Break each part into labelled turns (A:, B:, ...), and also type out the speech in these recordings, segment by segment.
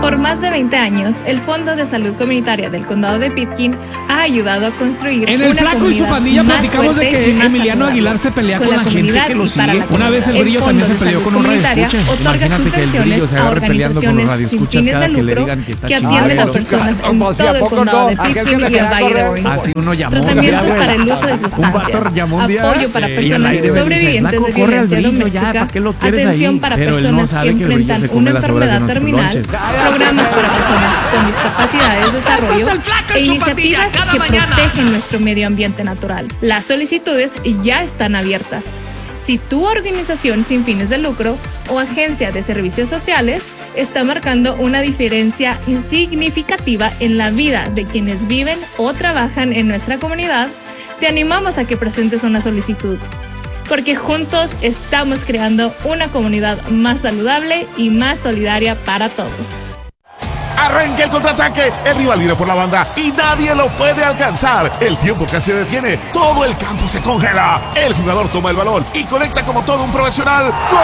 A: Por más de 20 años, el Fondo de Salud Comunitaria del Condado de Pitkin ha ayudado a construir
B: en el
A: una
B: Flaco y su pandilla platicamos de que Emiliano Aguilar se pelea con la gente que lo sigue. Una vez el Brillo también se peleó con un radioescucha.
A: Imagínate que el Brillo se agarre peleando con los radioescuchas cada que le digan que está chingado. Que atienden a personas en todo el condado de Pitkin y el Valle de Orange.
B: Así uno llamó.
A: Tratamientos para el uso de sustancias, apoyo para personas sobrevivientes de violencia doméstica, atención para personas que enfrentan una enfermedad terminal, programas para personas con discapacidades de desarrollo e iniciativas que protegen nuestro medio ambiente natural. Las solicitudes ya están abiertas. Si tu organización sin fines de lucro o agencia de servicios sociales está marcando una diferencia significativa en la vida de quienes viven o trabajan en nuestra comunidad, te animamos a que presentes una solicitud, porque juntos estamos creando una comunidad más saludable y más solidaria para todos.
C: Arranca el contraataque, el rival viene por la banda y nadie lo puede alcanzar. El tiempo casi se detiene, todo el campo se congela. El jugador toma el balón y conecta como todo un profesional. ¡Gol!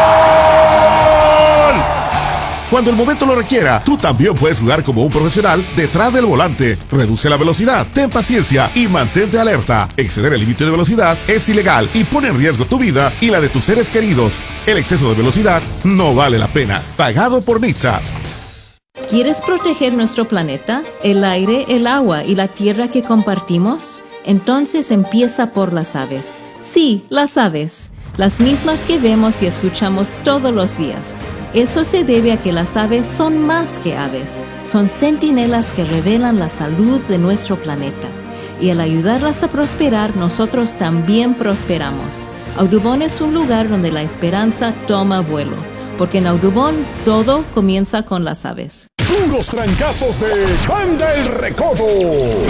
C: Cuando el momento lo requiera, tú también puedes jugar como un profesional detrás del volante. Reduce la velocidad, ten paciencia y mantente alerta. Exceder el límite de velocidad es ilegal y pone en riesgo tu vida y la de tus seres queridos. El exceso de velocidad no vale la pena. Pagado por NHTSA.
D: ¿Quieres proteger nuestro planeta, el aire, el agua y la tierra que compartimos? Entonces empieza por las aves. Sí, las aves. Las mismas que vemos y escuchamos todos los días. Eso se debe a que las aves son más que aves. Son centinelas que revelan la salud de nuestro planeta. Y al ayudarlas a prosperar, nosotros también prosperamos. Audubon es un lugar donde la esperanza toma vuelo. Porque en Audubon todo comienza con las aves.
E: Los trancazos de Banda El Recodo.